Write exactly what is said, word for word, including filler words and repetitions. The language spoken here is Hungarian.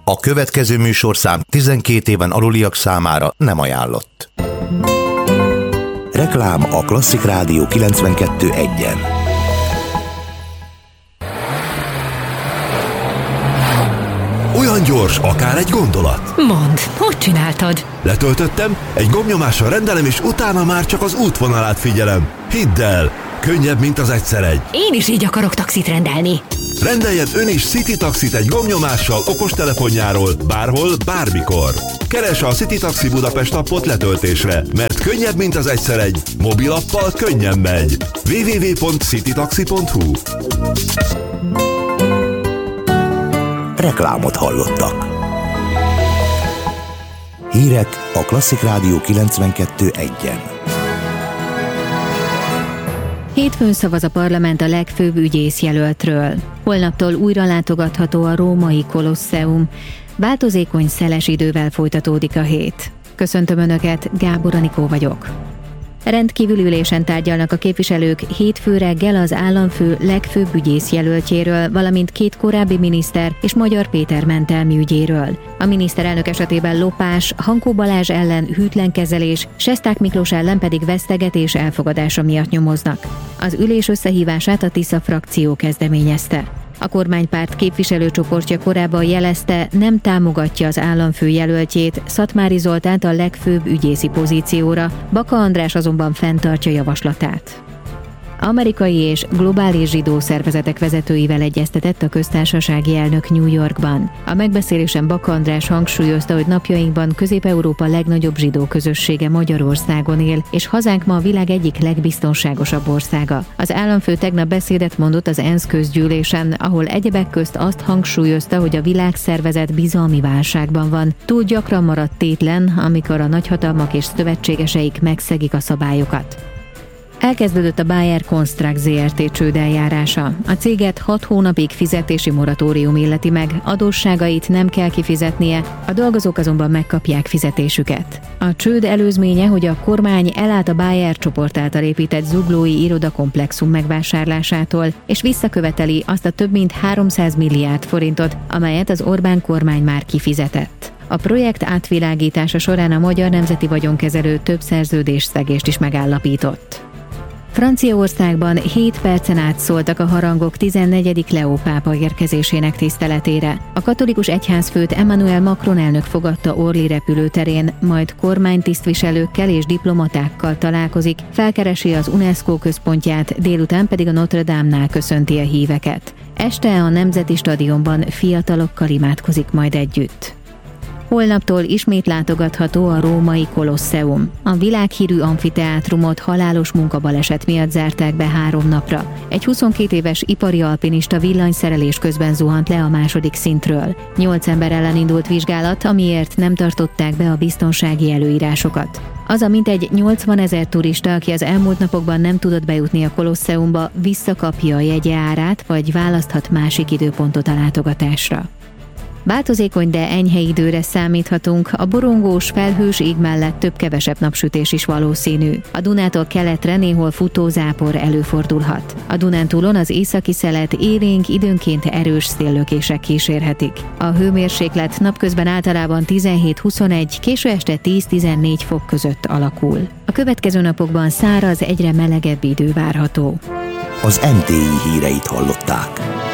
A következő műsorszám tizenkét éven aluliak számára nem ajánlott. Reklám a Klasszik Rádió kilencvenkettő egyen. Olyan gyors, akár egy gondolat. Mondd, hogy csináltad? Letöltöttem, egy gombnyomással rendelem, és utána már csak az útvonalát figyelem. Hidd el, könnyebb, mint az egyszer egy. Én is így akarok taxit rendelni. Rendeljen ön is City Taxit egy gombnyomással okostelefonjáról, bárhol, bármikor. Keresse a City Taxi Budapest appot letöltésre, mert könnyebb, mint az egyszer egy. Mobilappal könnyen megy. double-u double-u double-u pont citytaxi pont hu. Reklámot hallottak. Hírek a Klasszik Rádió kilencvenkettő egyen. Hétfőn szavaz a parlament a legfőbb ügyészjelöltről. Holnaptól újra látogatható a római Kolosseum. Változékony, szeles idővel folytatódik a hét. Köszöntöm Önöket, Gábor Anikó vagyok. Rendkívüli ülésen tárgyalnak a képviselők hétfő reggel az államfő legfőbb ügyészjelöltjéről, valamint két korábbi miniszter és Magyar Péter mentelmi ügyéről. A miniszterelnök esetében lopás, Hankó Balázs ellen hűtlenkezelés, Sesták Miklós ellen pedig vesztegetés elfogadása miatt nyomoznak. Az ülés összehívását a Tisza frakció kezdeményezte. A kormánypárt képviselőcsoportja korábban jelezte, nem támogatja az államfő jelöltjét, Szatmári Zoltánt a legfőbb ügyészi pozícióra, Baka András azonban fenntartja javaslatát. Amerikai és globális zsidó szervezetek vezetőivel egyeztetett a köztársasági elnök New Yorkban. A megbeszélésen Baka András hangsúlyozta, hogy napjainkban Közép-Európa legnagyobb zsidó közössége Magyarországon él, és hazánk ma a világ egyik legbiztonságosabb országa. Az államfő tegnap beszédet mondott az ENSZ közgyűlésen, ahol egyebek közt azt hangsúlyozta, hogy a világszervezet bizalmi válságban van. Túl gyakran maradt tétlen, amikor a nagyhatalmak és szövetségeseik megszegik a szabályokat. Elkezdődött a Bayer Construct zé er té csődeljárása. A céget hat hónapig fizetési moratórium illeti meg, adósságait nem kell kifizetnie, a dolgozók azonban megkapják fizetésüket. A csőd előzménye, hogy a kormány elállt a Bayer csoport által épített zuglói irodakomplexum megvásárlásától, és visszaköveteli azt a több mint háromszáz milliárd forintot, amelyet az Orbán kormány már kifizetett. A projekt átvilágítása során a Magyar Nemzeti Vagyonkezelő több szerződésszegést is megállapított. Franciaországban hét percen át szóltak a harangok tizennegyedik Leó pápa érkezésének tiszteletére. A katolikus egyházfőt Emmanuel Macron elnök fogadta Orly repülőterén, majd kormánytisztviselőkkel és diplomatákkal találkozik, felkeresi az UNESCO központját, délután pedig a Notre Dame-nál köszönti a híveket. Este a Nemzeti Stadionban fiatalokkal imádkozik majd együtt. Holnaptól ismét látogatható a római Kolosseum. A világhírű amfiteátrumot halálos munkabaleset miatt zárták be három napra. Egy huszonkét éves ipari alpinista villanyszerelés közben zuhant le a második szintről. Nyolc ember ellen indult vizsgálat, amiért nem tartották be a biztonsági előírásokat. Az a mintegy nyolcvanezer turista, aki az elmúlt napokban nem tudott bejutni a Kolosseumba, visszakapja a jegye árát, vagy választhat másik időpontot a látogatásra. Változékony, de enyhe időre számíthatunk, a borongós, felhős ég mellett több-kevesebb napsütés is valószínű. A Dunától keletre néhol futózápor előfordulhat. A Dunántúlon az északi szelet élénk, időnként erős széllökések kísérhetik. A hőmérséklet napközben általában tizenhét-huszonegy, késő este tíz-tizennégy fok között alakul. A következő napokban száraz, egyre melegebb idő várható. Az em té i híreit hallották.